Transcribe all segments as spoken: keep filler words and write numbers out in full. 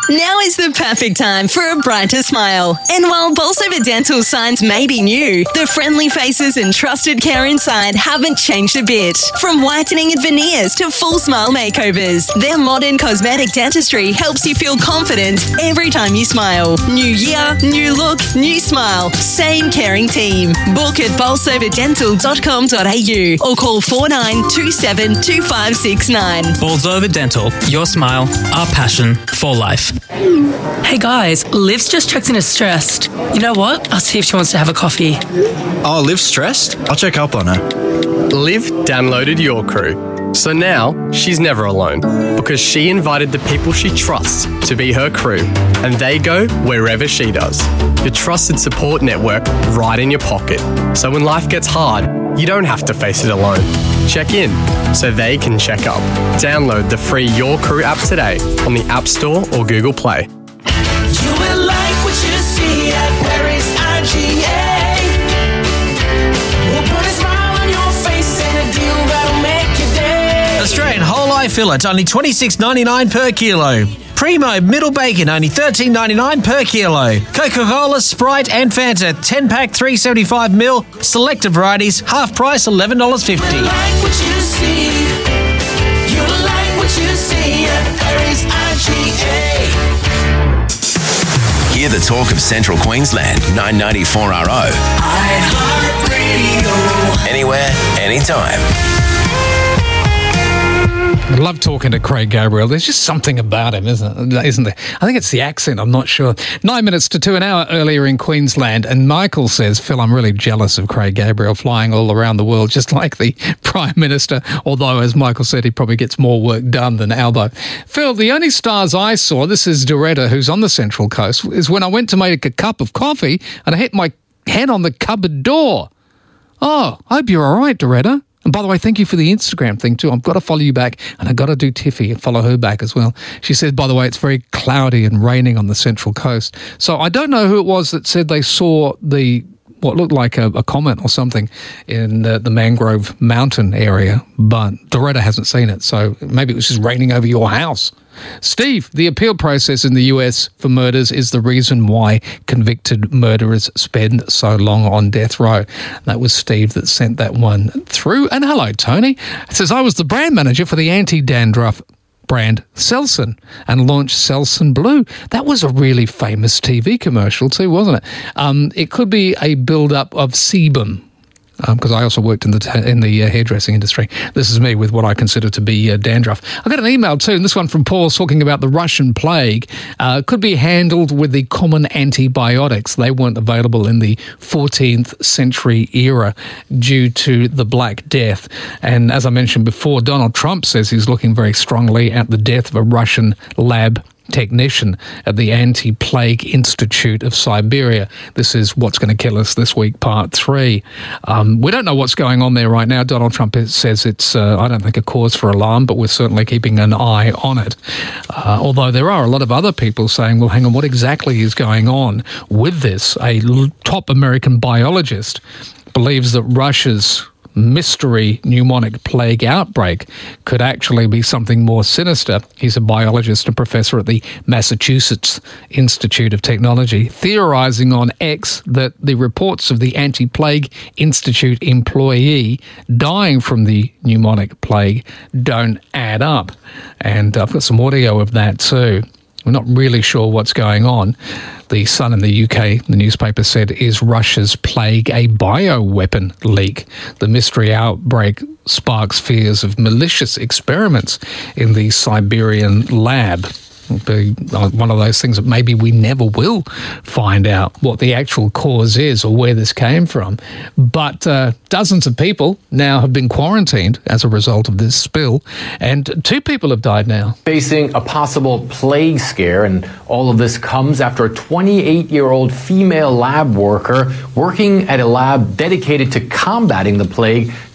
Now is the perfect time for a brighter smile. And while Bolsover Dental signs may be new, the friendly faces and trusted care inside haven't changed a bit. From whitening and veneers to full smile makeovers, their modern cosmetic dentistry helps you feel confident every time you smile. New year, new look, new smile. Same caring team. Book at bolsover dental dot com dot a u or call four nine two seven two five six nine. Bolsover Dental. Your smile, our passion for life. Hey guys, Liv's just checked in as stressed. You know what? I'll see if she wants to have a coffee. Oh, Liv's stressed? I'll check up on her. Liv downloaded Your Crew. So now she's never alone because she invited the people she trusts to be her crew, and they go wherever she does. Your trusted support network right in your pocket. So when life gets hard, you don't have to face it alone. Check in so they can check up. Download the free Your Crew app today on the App Store or Google Play. You will like what you see at Paris I G A. We'll put a smile on your face and a deal that'll make your day. Australian whole eye fillet, only twenty-six ninety-nine per kilo. Primo middle bacon, only thirteen ninety-nine per kilo. Coca-Cola, Sprite and Fanta, ten pack, three seventy-five mil. Selected varieties, half price, eleven dollars fifty. You like what you see. You like what you see at Paris I G A. Hear the talk of Central Queensland, nine ninety-four R O. iHeartRadio. Anywhere, anytime. I love talking to Craig Gabriel. There's just something about him, isn't it? Isn't there? I think it's the accent. I'm not sure. Nine minutes to two, an hour earlier in Queensland. And Michael says, Phil, I'm really jealous of Craig Gabriel flying all around the world, just like the Prime Minister. Although, as Michael said, he probably gets more work done than Albo. Phil, the only stars I saw, this is Doretta, who's on the Central Coast, is when I went to make a cup of coffee and I hit my head on the cupboard door. Oh, I hope you're all right, Doretta. And by the way, thank you for the Instagram thing too. I've got to follow you back, and I've got to do Tiffy and follow her back as well. She said, by the way, it's very cloudy and raining on the Central Coast. So I don't know who it was that said they saw the what looked like a, a comet or something in the, the Mangrove Mountain area, but Doretta hasn't seen it. So maybe it was just raining over your house. Steve, the appeal process in the U S for murders is the reason why convicted murderers spend so long on death row. That was Steve that sent that one through. And hello, Tony. It says, I was the brand manager for the anti-dandruff brand Selsun and launched Selsun Blue. That was a really famous T V commercial too, wasn't it? Um, it could be a build-up of sebum. Because um, I also worked in the t- in the uh, hairdressing industry. This is me with what I consider to be uh, dandruff. I got an email too, and this one from Paul talking about the Russian plague. Uh, could be handled with the common antibiotics. They weren't available in the fourteenth century era due to the Black Death. And as I mentioned before, Donald Trump says he's looking very strongly at the death of a Russian lab technician at the Anti-Plague Institute of Siberia. This is What's Going to Kill Us This Week, part three. Um, we don't know what's going on there right now. Donald Trump says it's, uh, I don't think, a cause for alarm, but we're certainly keeping an eye on it. Uh, although there are a lot of other people saying, well, hang on, what exactly is going on with this? A top American biologist believes that Russia's mystery pneumonic plague outbreak could actually be something more sinister. He's a biologist and professor at the Massachusetts Institute of Technology, theorizing on X that the reports of the Anti-Plague Institute employee dying from the pneumonic plague don't add up. And I've got some audio of that too. We're not really sure what's going on. The Sun in the U K, the newspaper said, is Russia's plague a bioweapon leak? The mystery outbreak sparks fears of malicious experiments in the Siberian lab. It'll be one of those things that maybe we never will find out what the actual cause is or where this came from. But uh, dozens of people now have been quarantined as a result of this spill, and two people have died now. Facing a possible plague scare, and all of this comes after a twenty-eight-year-old female lab worker working at a lab dedicated to combating the plague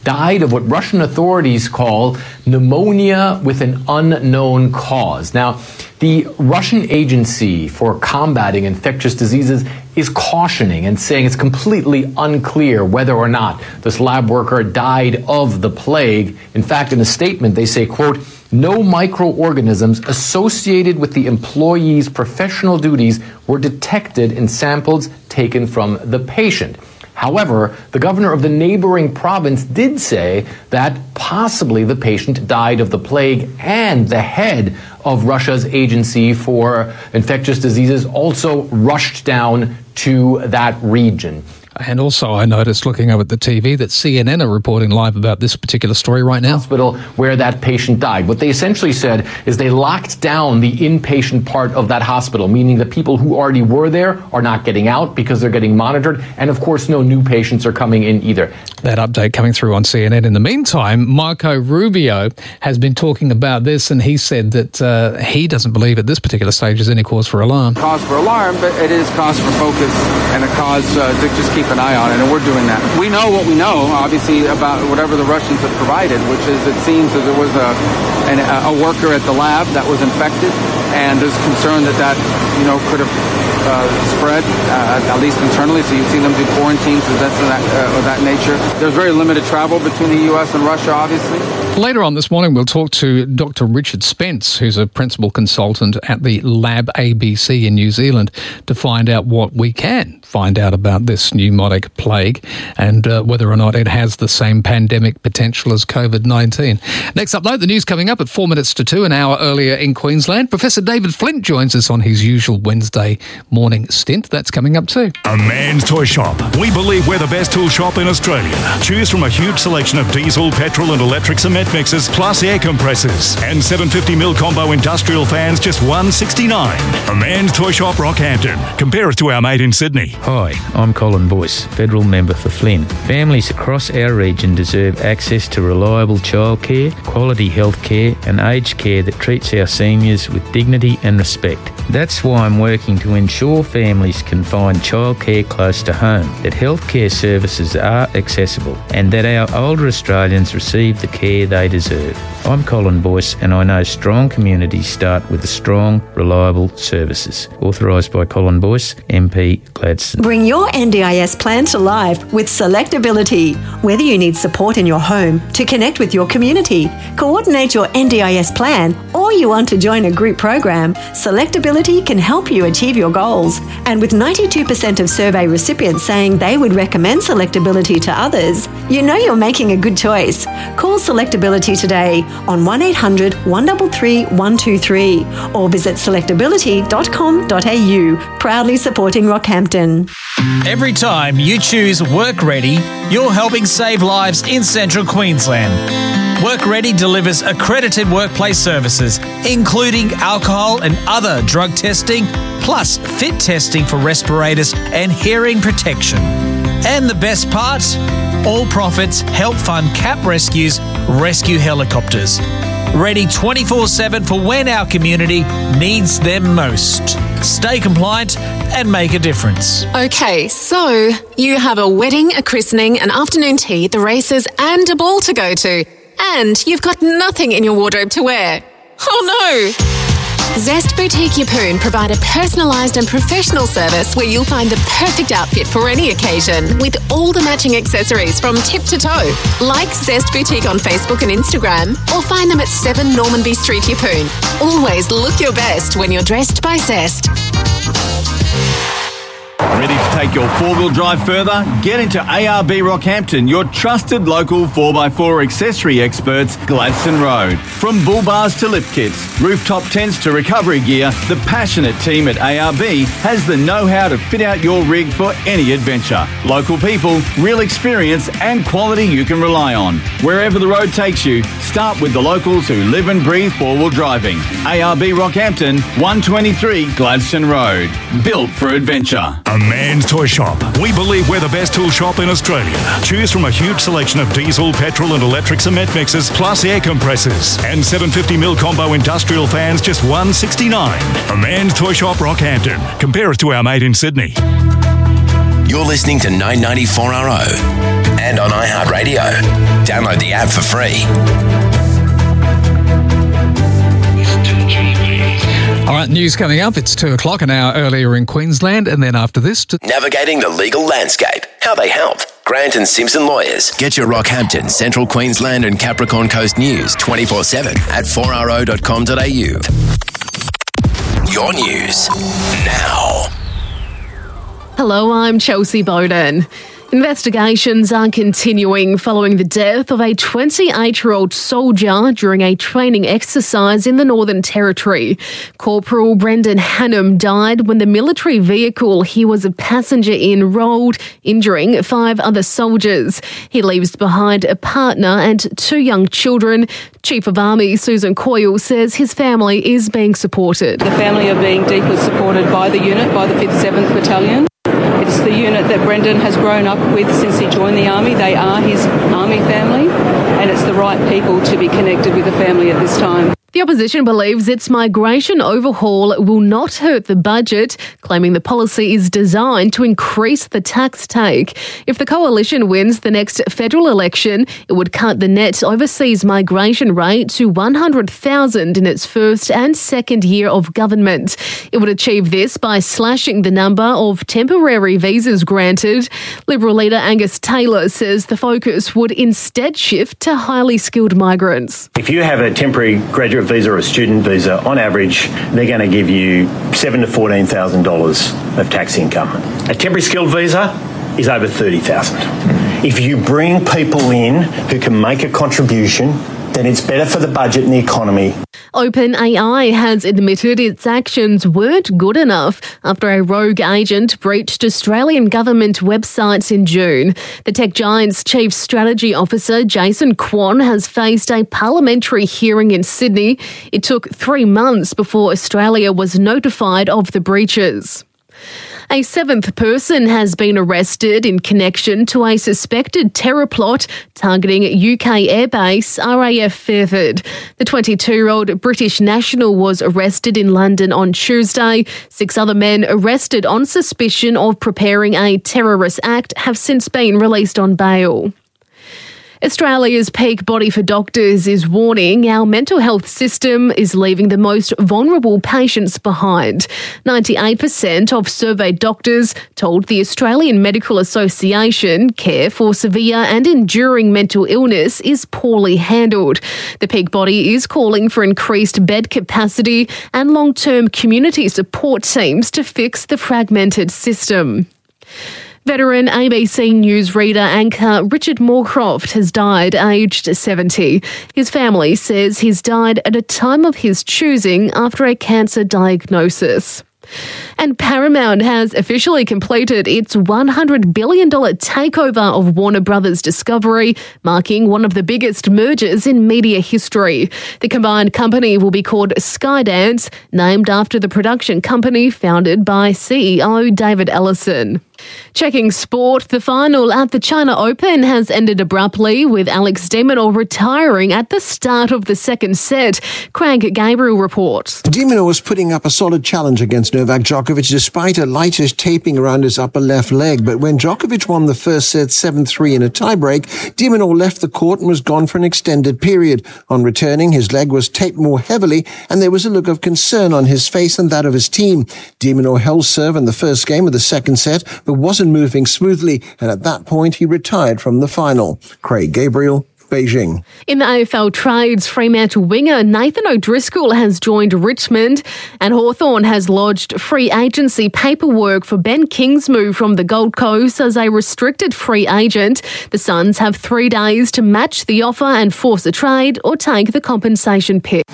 died of what Russian authorities call pneumonia with an unknown cause. Now, the Russian Agency for Combating Infectious Diseases is cautioning and saying it's completely unclear whether or not this lab worker died of the plague. In fact, in a statement, they say, quote, no microorganisms associated with the employee's professional duties were detected in samples taken from the patient. However, the governor of the neighboring province did say that possibly the patient died of the plague, and the head of Russia's Agency for Infectious Diseases also rushed down to that region. And also, I noticed looking over at the T V that C N N are reporting live about this particular story right now. Hospital where that patient died. What they essentially said is they locked down the inpatient part of that hospital, meaning the people who already were there are not getting out because they're getting monitored. And of course, no new patients are coming in either. That update coming through on C N N. In the meantime, Marco Rubio has been talking about this, and he said that uh, he doesn't believe at this particular stage there's any cause for alarm. Cause for alarm, but it is cause for focus and a cause uh, to just keep an eye on it, and we're doing that. We know what we know, obviously, about whatever the Russians have provided, which is it seems that there was a an, a worker at the lab that was infected, and there's concern that that, you know, could have uh, spread, uh, at least internally, so you've seen them do quarantines of that, uh, of that nature. There's very limited travel between the U S and Russia, obviously. Later on this morning, we'll talk to Doctor Richard Spence, who's a principal consultant at the Lab A B C in New Zealand, to find out what we can find out about this pneumotic plague and uh, whether or not it has the same pandemic potential as COVID nineteen. Next up, though, the news coming up at four minutes to two, an hour earlier in Queensland. Professor David Flint joins us on his usual Wednesday morning stint. That's coming up too. A Man's Toy Shop. We believe we're the best tool shop in Australia. Choose from a huge selection of diesel, petrol and electric cement mixers, plus air compressors. And seven hundred fifty mil combo industrial fans, just one hundred sixty-nine dollars. A Man's Toy Shop, Rockhampton. Compare us to our mate in Sydney. Hi, I'm Colin Boyce, Federal Member for Flynn. Families across our region deserve access to reliable childcare, quality health care and aged care that treats our seniors with dignity and respect. That's why I'm working to ensure families can find childcare close to home, that healthcare services are accessible and that our older Australians receive the care they deserve. I'm Colin Boyce and I know strong communities start with strong, reliable services. Authorised by Colin Boyce, M P Gladstone. Bring your N D I S plan to life with Selectability. Whether you need support in your home to connect with your community, coordinate your N D I S plan, or you want to join a group program, Selectability can help you achieve your goals. And with ninety-two percent of survey recipients saying they would recommend Selectability to others, you know you're making a good choice. Call Selectability today on one eight hundred, one three three, one two three or visit selectability dot com dot a u. Proudly supporting Rockhampton. Every time you choose Work Ready, you're helping save lives in Central Queensland. Work Ready delivers accredited workplace services, including alcohol and other drug testing, plus fit testing for respirators and hearing protection. And the best part? All profits help fund CAP Rescue's rescue helicopters. Ready twenty-four seven for when our community needs them most. Stay compliant and make a difference. Okay, so you have a wedding, a christening, an afternoon tea, the races and a ball to go to. And you've got nothing in your wardrobe to wear. Oh no! Zest Boutique Yeppoon provide a personalised and professional service where you'll find the perfect outfit for any occasion with all the matching accessories from tip to toe. Like Zest Boutique on Facebook and Instagram or find them at seven Normanby Street, Yeppoon. Always look your best when you're dressed by Zest. Ready to take your four-wheel drive further? Get into A R B Rockhampton, your trusted local four by four accessory experts, Gladstone Road. From bull bars to lift kits, rooftop tents to recovery gear, the passionate team at A R B has the know-how to fit out your rig for any adventure. Local people, real experience and quality you can rely on. Wherever the road takes you, start with the locals who live and breathe four-wheel driving. A R B Rockhampton, one twenty-three Gladstone Road. Built for adventure. A Man's Toy Shop. We believe we're the best tool shop in Australia. Choose from a huge selection of diesel, petrol and electric cement mixers, plus air compressors. And seven hundred fifty mil combo industrial fans, just one hundred sixty-nine dollars. A Man's Toy Shop, Rockhampton. Compare us to our mate in Sydney. You're listening to nine ninety-four R O and on iHeartRadio. Download the app for free. All right, news coming up. It's two o'clock, an hour earlier in Queensland, and then after this... To- Navigating the legal landscape. How they help. Grant and Simpson Lawyers. Get your Rockhampton, Central Queensland and Capricorn Coast news twenty-four seven at four r o dot com dot a u. Your news now. Hello, I'm Chelsea Bowden. Investigations are continuing following the death of a twenty-eight-year-old soldier during a training exercise in the Northern Territory. Corporal Brendan Hannum died when the military vehicle he was a passenger in rolled, injuring five other soldiers. He leaves behind a partner and two young children. Chief of Army Susan Coyle says his family is being supported. The family are being deeply supported by the unit, by the fifth seventh Battalion. It's the unit that Brendan has grown up with since he joined the Army. They are his Army family, and it's the right people to be connected with the family at this time. The opposition believes its migration overhaul will not hurt the budget, claiming the policy is designed to increase the tax take. If the coalition wins the next federal election, it would cut the net overseas migration rate to one hundred thousand in its first and second year of government. It would achieve this by slashing the number of temporary visas granted. Liberal leader Angus Taylor says the focus would instead shift to highly skilled migrants. If you have a temporary graduate visa or a student visa, on average, they're going to give you seven to fourteen thousand dollars of tax income. A temporary skilled visa is over thirty thousand. If you bring people in who can make a contribution, then it's better for the budget and the economy. OpenAI has admitted its actions weren't good enough after a rogue agent breached Australian government websites in June. The tech giant's chief strategy officer, Jason Kwan, has faced a parliamentary hearing in Sydney. It took three months before Australia was notified of the breaches. A seventh person has been arrested in connection to a suspected terror plot targeting U K airbase R A F Fairford. The twenty-two-year-old British national was arrested in London on Tuesday. Six other men arrested on suspicion of preparing a terrorist act have since been released on bail. Australia's peak body for doctors is warning our mental health system is leaving the most vulnerable patients behind. ninety-eight percent of surveyed doctors told the Australian Medical Association care for severe and enduring mental illness is poorly handled. The peak body is calling for increased bed capacity and long-term community support teams to fix the fragmented system. Veteran A B C News reader anchor Richard Moorcroft has died aged seventy. His family says he's died at a time of his choosing after a cancer diagnosis. And Paramount has officially completed its one hundred billion dollars takeover of Warner Brothers Discovery, marking one of the biggest mergers in media history. The combined company will be called Skydance, named after the production company founded by C E O David Ellison. Checking sport, the final at the China Open has ended abruptly with Alex de Minaur retiring at the start of the second set. Craig Gabriel reports. De Minaur was putting up a solid challenge against Novak Djokovic despite a lightish taping around his upper left leg. But when Djokovic won the first set seven three in a tiebreak, de Minaur left the court and was gone for an extended period. On returning, his leg was taped more heavily and there was a look of concern on his face and that of his team. De Minaur held serve in the first game of the second set, but wasn't moving smoothly, and at that point he retired from the final. Craig Gabriel, Beijing. In the A F L trades, Fremantle winger Nathan O'Driscoll has joined Richmond, and Hawthorn has lodged free agency paperwork for Ben King's move from the Gold Coast as a restricted free agent. The Suns have three days to match the offer and force a trade or take the compensation pick.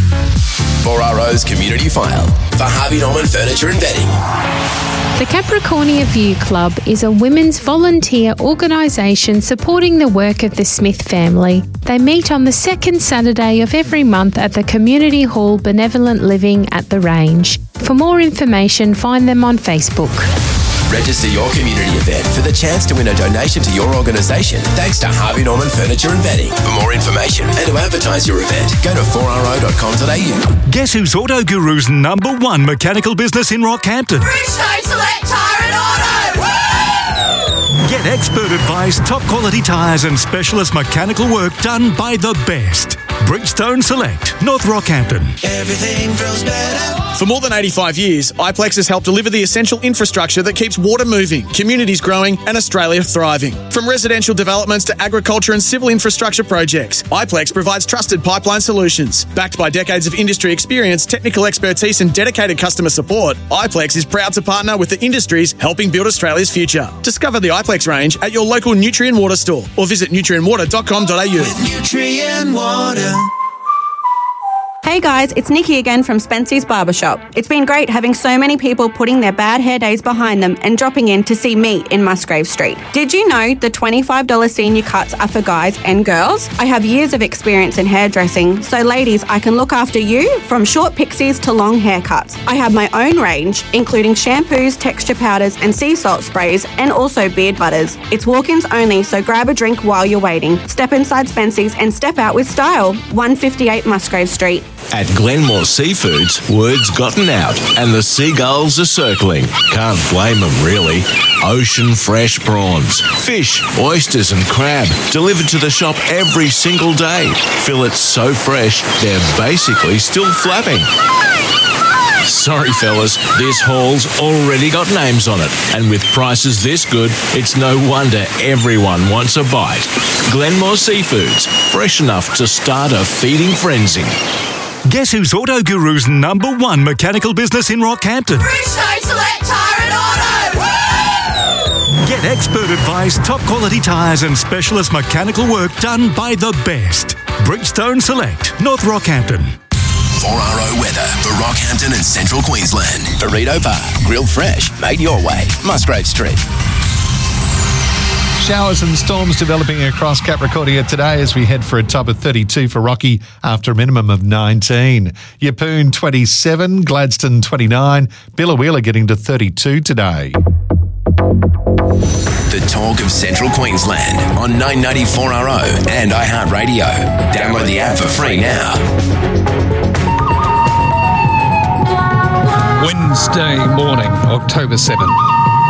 four R O's Community File for Harvey Norman Furniture and Bedding. The Capricornia View Club is a women's volunteer organisation supporting the work of the Smith family. They meet on the second Saturday of every month at the Community Hall Benevolent Living at the Range. For more information, find them on Facebook. Register your community event for the chance to win a donation to your organisation thanks to Harvey Norman Furniture and Bedding. For more information and to advertise your event, go to four r o dot com dot a u. Guess who's Auto Guru's number one mechanical business in Rockhampton? Bridgestone Select Tyre and Auto! Woo! Get expert advice, top quality tyres and specialist mechanical work done by the best. Bridgestone Select, North Rockhampton. Everything feels better. For more than eighty-five years, iPlex has helped deliver the essential infrastructure that keeps water moving, communities growing and Australia thriving. From residential developments to agriculture and civil infrastructure projects, iPlex provides trusted pipeline solutions. Backed by decades of industry experience, technical expertise and dedicated customer support, iPlex is proud to partner with the industries helping build Australia's future. Discover the iPlex range at your local Nutrien Water store or visit nutrien water dot com dot a u. With Nutrien Water. Hey guys, it's Nikki again from Spency's Barbershop. It's been great having so many people putting their bad hair days behind them and dropping in to see me in Musgrave Street. Did you know the twenty-five dollars senior cuts are for guys and girls? I have years of experience in hairdressing, so ladies, I can look after you from short pixies to long haircuts. I have my own range, including shampoos, texture powders and sea salt sprays, and also beard butters. It's walk-ins only, so grab a drink while you're waiting. Step inside Spency's and step out with style. one fifty-eight Musgrave Street. At Glenmore Seafoods, word's gotten out and the seagulls are circling. Can't blame them, really. Ocean fresh prawns, fish, oysters and crab delivered to the shop every single day. Fillets so fresh, they're basically still flapping. Sorry fellas, this haul's already got names on it, and with prices this good, it's no wonder everyone wants a bite. Glenmore Seafoods, fresh enough to start a feeding frenzy. Guess who's Auto Guru's number one mechanical business in Rockhampton? Bridgestone Select Tyre and Auto. Woo! Get expert advice, top quality tyres and specialist mechanical work done by the best. Bridgestone Select, North Rockhampton. four R O weather for Rockhampton and Central Queensland. Burrito Bar, grilled fresh, made your way. Musgrave Street. Showers and storms developing across Capricornia today as we head for a top of thirty-two for Rocky after a minimum of nineteen. Yeppoon twenty-seven, Gladstone twenty-nine, Billawheeler getting to thirty-two today. The talk of Central Queensland on nine ninety four R O and iHeartRadio. Download the app for free now. Wednesday morning, October seventh.